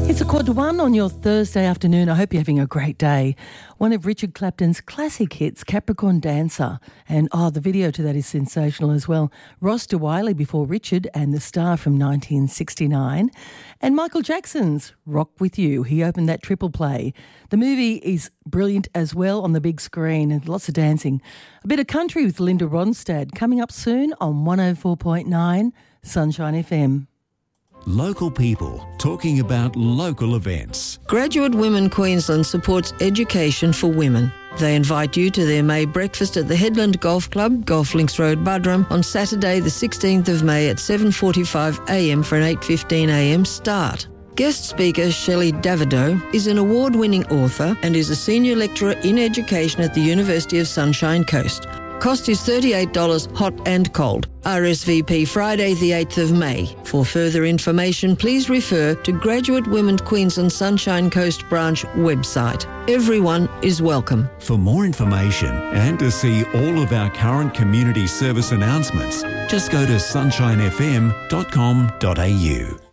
It's a 1:15 on your Thursday afternoon. I hope you're having a great day. One of Richard Clapton's classic hits, Capricorn Dancer. And the video to that is sensational as well. Ross de Wiley before Richard and The Star from 1969. And Michael Jackson's Rock With You. He opened that triple play. The movie is brilliant as well on the big screen and lots of dancing. A bit of country with Linda Ronstadt coming up soon on 104.9 Sunshine FM. Local people talking about local events. Graduate Women Queensland supports education for women. They invite you to their May breakfast at the Headland Golf Club, Golf Links Road, Buderim, on Saturday the 16th of May at 7:45am for an 8:15am start. Guest speaker Shelley Davidow is an award-winning author and is a senior lecturer in education at the University of Sunshine Coast. Cost is $38 hot and cold. RSVP Friday the 8th of May. For further information, please refer to Graduate Women Queensland Sunshine Coast Branch website. Everyone is welcome. For more information and to see all of our current community service announcements, just go to sunshinefm.com.au.